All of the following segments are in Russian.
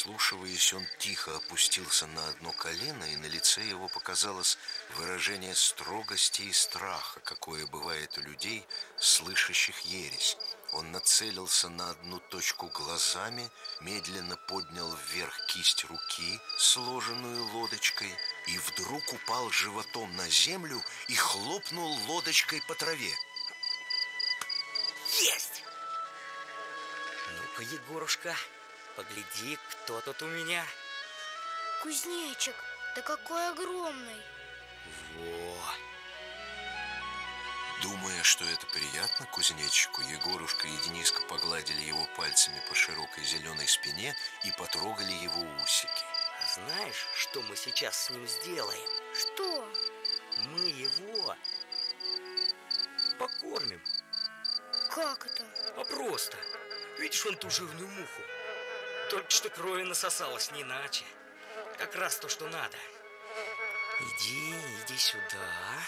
Слушаясь, он тихо опустился на одно колено, и на лице его показалось выражение строгости и страха, какое бывает у людей, слышащих ересь. Он нацелился на одну точку глазами, медленно поднял вверх кисть руки, сложенную лодочкой, и вдруг упал животом на землю и хлопнул лодочкой по траве. Есть! Ну-ка, Егорушка, погляди, кто тут у меня. Кузнечик, да какой огромный! Во! Думая, что это приятно кузнечику, Егорушка и Дениска погладили его пальцами по широкой зеленой спине и потрогали его усики. А знаешь, что мы сейчас с ним сделаем? Что? Мы его покормим. Как это? А просто. Видишь вон ту жирную муху? Только что крови насосалась, не иначе. Как раз то, что надо. Иди сюда.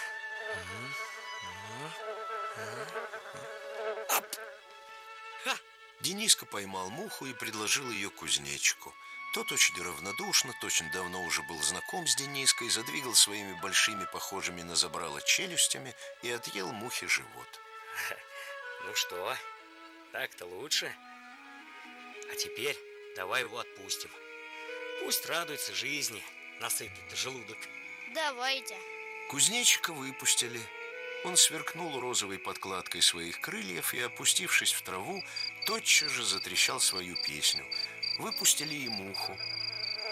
Ап! Ха! Дениска поймал муху и предложил ее кузнечику. Тот очень равнодушно, точно давно уже был знаком с Дениской, задвигал своими большими, похожими на забрало челюстями и отъел мухе живот. Ну что, так-то лучше? А теперь давай его отпустим. Пусть радуется жизни, насытый желудок. Давайте. Кузнечика выпустили. Он сверкнул розовой подкладкой своих крыльев и, опустившись в траву, тотчас же затрещал свою песню. Выпустили и муху.